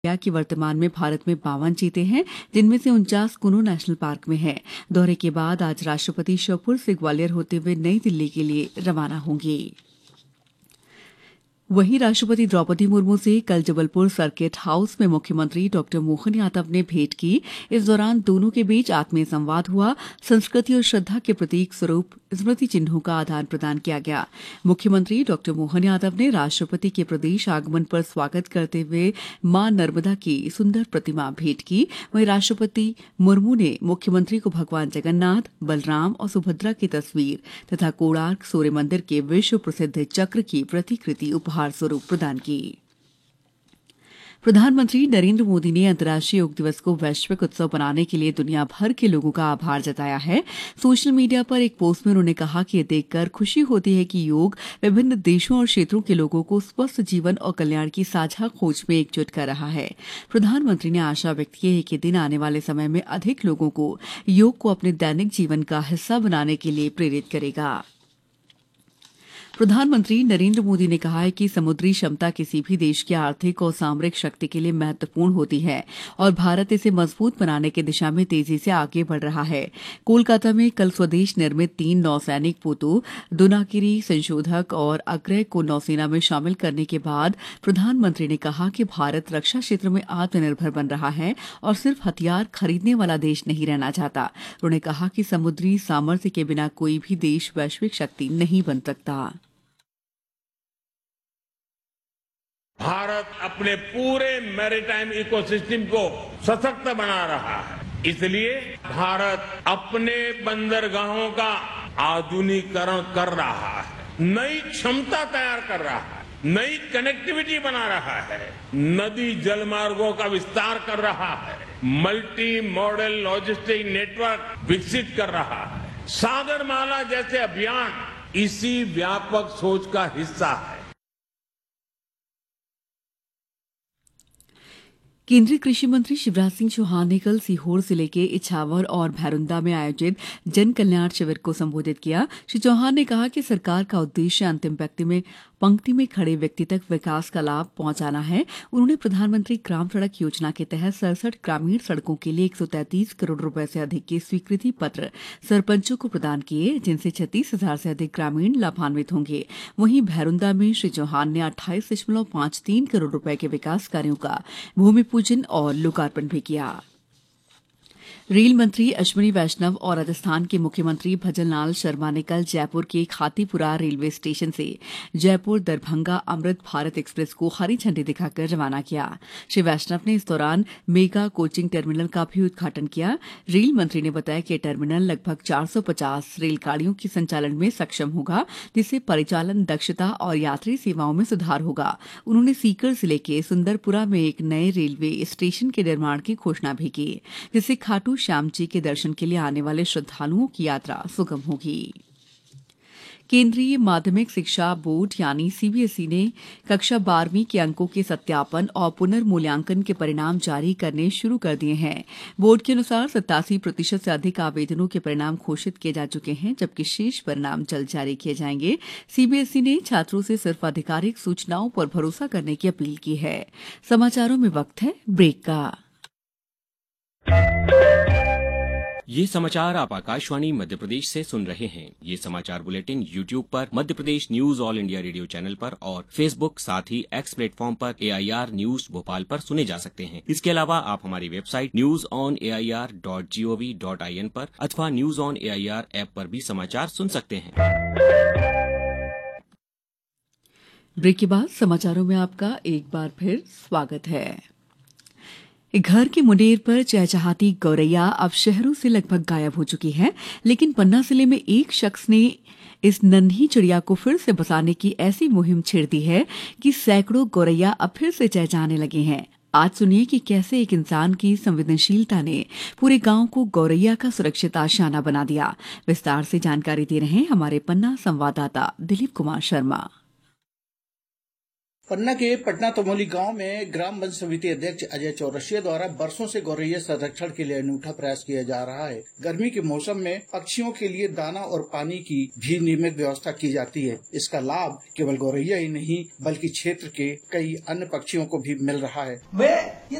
कि वर्तमान में भारत में 52 चीते हैं, जिनमें से 49 कुनो नेशनल पार्क में हैं। दौरे के बाद आज राष्ट्रपति श्योपुर से ग्वालियर होते हुए नई दिल्ली के लिए रवाना होंगे। वहीं राष्ट्रपति द्रौपदी मुर्मू से कल जबलपुर सर्किट हाउस में मुख्यमंत्री डॉ मोहन यादव ने भेंट की। इस दौरान दोनों के बीच आत्मीय संवाद हुआ। संस्कृति और श्रद्धा के प्रतीक स्वरूप स्मृति चिन्हों का आदान प्रदान किया गया। मुख्यमंत्री डॉ मोहन यादव ने राष्ट्रपति के प्रदेश आगमन पर स्वागत करते हुए मां नर्मदा की सुंदर प्रतिमा भेंट की। वहीं राष्ट्रपति मुर्मू ने मुख्यमंत्री को भगवान जगन्नाथ, बलराम और सुभद्रा की तस्वीर तथा कोणार्क सूर्य मंदिर के विश्व प्रसिद्ध चक्र की प्रतिकृति उपहार स्वरूप प्रदान की। प्रधानमंत्री नरेंद्र मोदी ने अंतर्राष्ट्रीय योग दिवस को वैश्विक उत्सव बनाने के लिए दुनिया भर के लोगों का आभार जताया है। सोशल मीडिया पर एक पोस्ट में उन्होंने कहा कि यह देखकर खुशी होती है कि योग विभिन्न देशों और क्षेत्रों के लोगों को स्वस्थ जीवन और कल्याण की साझा खोज में एकजुट कर रहा है। प्रधानमंत्री ने आशा व्यक्त की है कि दिन आने वाले समय में अधिक लोगों को योग को अपने दैनिक जीवन का हिस्सा बनाने के लिए प्रेरित करेगा। प्रधानमंत्री नरेंद्र मोदी ने कहा है कि समुद्री क्षमता किसी भी देश की आर्थिक और सामरिक शक्ति के लिए महत्वपूर्ण होती है और भारत इसे मजबूत बनाने की दिशा में तेजी से आगे बढ़ रहा है। कोलकाता में कल स्वदेश निर्मित 3 नौसैनिक पोतों दोनागिरी संशोधक और अग्रय को नौसेना में शामिल करने के बाद प्रधानमंत्री ने कहा कि भारत रक्षा क्षेत्र में आत्मनिर्भर बन रहा है और सिर्फ हथियार खरीदने वाला देश नहीं रहना चाहता। उन्होंने कहा कि समुद्री सामर्थ्य के बिना कोई भी देश वैश्विक शक्ति नहीं बन सकता। भारत अपने पूरे मैरीटाइम इकोसिस्टम को सशक्त बना रहा है। इसलिए भारत अपने बंदरगाहों का आधुनिकीकरण कर रहा है, नई क्षमता तैयार कर रहा है, नई कनेक्टिविटी बना रहा है, नदी जलमार्गों का विस्तार कर रहा है, मल्टी मॉडल लॉजिस्टिक नेटवर्क विकसित कर रहा है। सागरमाला जैसे अभियान इसी व्यापक सोच का हिस्सा है। केंद्रीय कृषि मंत्री शिवराज सिंह चौहान ने कल सीहोर जिले के इछावर और भैरुंदा में आयोजित जन कल्याण शिविर को संबोधित किया। श्री चौहान ने कहा कि सरकार का उद्देश्य अंतिम पंक्ति में खड़े व्यक्ति तक विकास का लाभ पहुंचाना है। उन्होंने प्रधानमंत्री ग्राम सड़क योजना के तहत 67 ग्रामीण सड़कों के लिए 133 करोड़ रुपए से अधिक के स्वीकृति पत्र सरपंचों को प्रदान किए, जिनसे 36,000 से अधिक ग्रामीण लाभान्वित होंगे। वहीं भैरुंदा में श्री चौहान ने 28.53 करोड़ रुपए के विकास कार्यों का भूमि पूजन और लोकार्पण भी किया। रेल मंत्री अश्विनी वैष्णव और राजस्थान के मुख्यमंत्री भजनलाल शर्मा ने कल जयपुर के खातीपुरा रेलवे स्टेशन से जयपुर दरभंगा अमृत भारत एक्सप्रेस को हरी झंडी दिखाकर रवाना किया। श्री वैष्णव ने इस दौरान मेगा कोचिंग टर्मिनल का भी उद्घाटन किया। रेल मंत्री ने बताया कि टर्मिनल लगभग 450 रेलगाड़ियों के संचालन में सक्षम होगा, जिससे परिचालन दक्षता और यात्री सेवाओं में सुधार होगा। उन्होंने सीकर जिले के सुंदरपुरा में एक नए रेलवे स्टेशन के निर्माण की घोषणा भी की, जिससे खाटू श्याम जी के दर्शन के लिए आने वाले श्रद्धालुओं की यात्रा सुगम होगी। केंद्रीय माध्यमिक शिक्षा बोर्ड यानी सीबीएसई ने कक्षा 12वीं के अंकों के सत्यापन और पुनर्मूल्यांकन के परिणाम जारी करने शुरू कर दिए हैं। बोर्ड के अनुसार 87% से अधिक आवेदनों के परिणाम घोषित किए जा चुके हैं, जबकि शेष परिणाम जल्द जारी किए जाएंगे। सीबीएसई ने छात्रों से सिर्फ आधिकारिक सूचनाओं पर भरोसा करने की अपील की है। समाचारों में वक्त है ब्रेक का। ये समाचार आप आकाशवाणी मध्य प्रदेश से सुन रहे हैं। ये समाचार बुलेटिन YouTube पर Madhya Pradesh news all India radio channel पर और फेसबुक साथ ही एक्स प्लेटफॉर्म पर AIR न्यूज भोपाल पर सुने जा सकते हैं। इसके अलावा आप हमारी वेबसाइट newsonair.gov.in पर अथवा न्यूज ऑन AIR ऐप पर भी समाचार सुन सकते हैं। ब्रेक के बाद समाचारों में आपका एक बार फिर स्वागत है। घर के मुंडेर पर चहचहाती गौरैया अब शहरों से लगभग गायब हो चुकी है, लेकिन पन्ना जिले में एक शख्स ने इस नन्ही चिड़िया को फिर से बसाने की ऐसी मुहिम छेड़ दी है कि सैकड़ों गौरैया अब फिर से चहचहाने लगे हैं। आज सुनिए कि कैसे एक इंसान की संवेदनशीलता ने पूरे गांव को गौरैया का सुरक्षित आशियाना बना दिया। विस्तार से जानकारी दे रहे हैं हमारे पन्ना संवाददाता दिलीप कुमार शर्मा। पन्ना के पटना तमोली गांव में ग्राम वन समिति अध्यक्ष अजय चौरसिया द्वारा बरसों से गौरैया संरक्षण के लिए अनूठा प्रयास किया जा रहा है। गर्मी के मौसम में पक्षियों के लिए दाना और पानी की भी नियमित व्यवस्था की जाती है। इसका लाभ केवल गौरैया ही नहीं बल्कि क्षेत्र के कई अन्य पक्षियों को भी मिल रहा है।